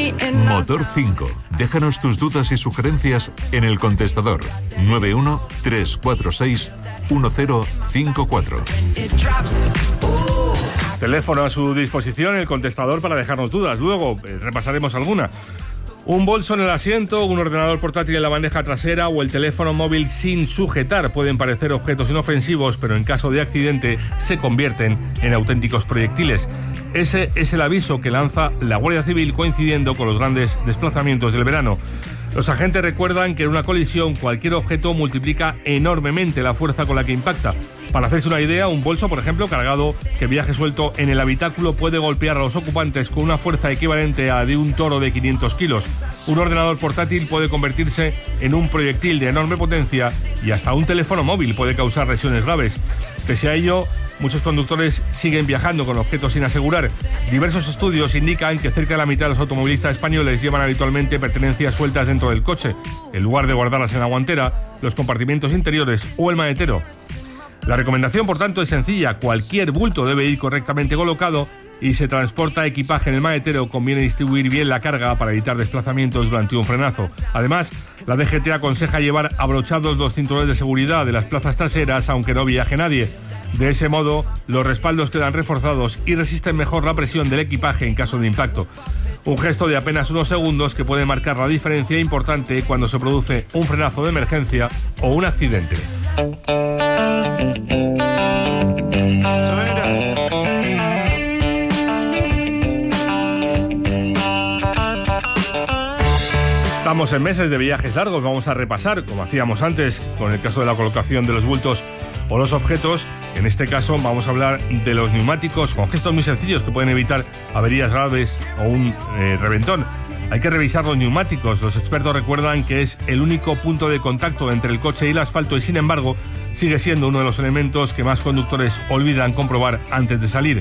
Motor 5. Déjanos tus dudas y sugerencias en el contestador 913461054. Teléfono a su disposición, el contestador, para dejarnos dudas. Luego repasaremos alguna. Un bolso en el asiento, un ordenador portátil en la bandeja trasera o el teléfono móvil sin sujetar pueden parecer objetos inofensivos, pero en caso de accidente se convierten en auténticos proyectiles. Ese es el aviso que lanza la Guardia Civil coincidiendo con los grandes desplazamientos del verano. Los agentes recuerdan que en una colisión cualquier objeto multiplica enormemente la fuerza con la que impacta. Para hacerse una idea, un bolso, por ejemplo, cargado que viaje suelto en el habitáculo puede golpear a los ocupantes con una fuerza equivalente a de un toro de 500 kilos. Un ordenador portátil puede convertirse en un proyectil de enorme potencia y hasta un teléfono móvil puede causar lesiones graves. Pese a ello, muchos conductores siguen viajando con objetos sin asegurar. Diversos estudios indican que cerca de la mitad de los automovilistas españoles llevan habitualmente pertenencias sueltas dentro del coche, en lugar de guardarlas en la guantera, los compartimentos interiores o el maletero. La recomendación, por tanto, es sencilla. Cualquier bulto debe ir correctamente colocado y se transporta equipaje en el maletero, conviene distribuir bien la carga para evitar desplazamientos durante un frenazo. Además, la DGT aconseja llevar abrochados los cinturones de seguridad de las plazas traseras, aunque no viaje nadie. De ese modo, los respaldos quedan reforzados y resisten mejor la presión del equipaje en caso de impacto. Un gesto de apenas unos segundos que puede marcar la diferencia importante cuando se produce un frenazo de emergencia o un accidente. Estamos en meses de viajes largos, vamos a repasar, como hacíamos antes, con el caso de la colocación de los bultos o los objetos. En este caso vamos a hablar de los neumáticos, con gestos muy sencillos que pueden evitar averías graves o un reventón. Hay que revisar los neumáticos. Los expertos recuerdan que es el único punto de contacto entre el coche y el asfalto y, sin embargo, sigue siendo uno de los elementos que más conductores olvidan comprobar antes de salir.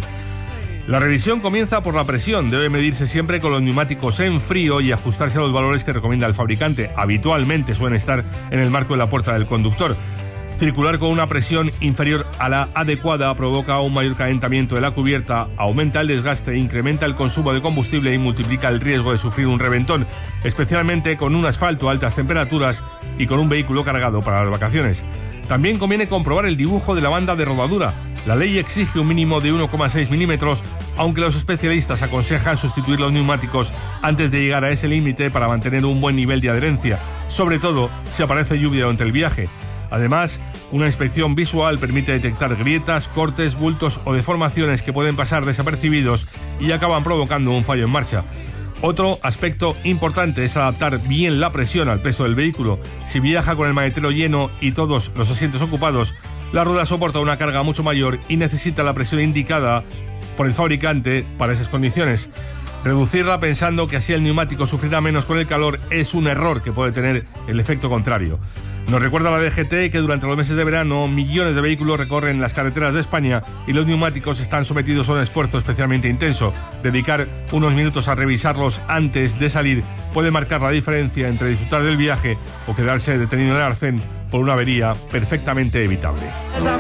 La revisión comienza por la presión. Debe medirse siempre con los neumáticos en frío y ajustarse a los valores que recomienda el fabricante. Habitualmente suelen estar en el marco de la puerta del conductor. Circular con una presión inferior a la adecuada provoca un mayor calentamiento de la cubierta, aumenta el desgaste, incrementa el consumo de combustible y multiplica el riesgo de sufrir un reventón, especialmente con un asfalto a altas temperaturas y con un vehículo cargado para las vacaciones. También conviene comprobar el dibujo de la banda de rodadura. La ley exige un mínimo de 1,6 milímetros, aunque los especialistas aconsejan sustituir los neumáticos antes de llegar a ese límite para mantener un buen nivel de adherencia, sobre todo si aparece lluvia durante el viaje. Además, una inspección visual permite detectar grietas, cortes, bultos o deformaciones que pueden pasar desapercibidos y acaban provocando un fallo en marcha. Otro aspecto importante es adaptar bien la presión al peso del vehículo. Si viaja con el maletero lleno y todos los asientos ocupados, la rueda soporta una carga mucho mayor y necesita la presión indicada por el fabricante para esas condiciones. Reducirla pensando que así el neumático sufrirá menos con el calor es un error que puede tener el efecto contrario. Nos recuerda la DGT que durante los meses de verano millones de vehículos recorren las carreteras de España y los neumáticos están sometidos a un esfuerzo especialmente intenso. Dedicar unos minutos a revisarlos antes de salir puede marcar la diferencia entre disfrutar del viaje o quedarse detenido en el arcén por una avería perfectamente evitable.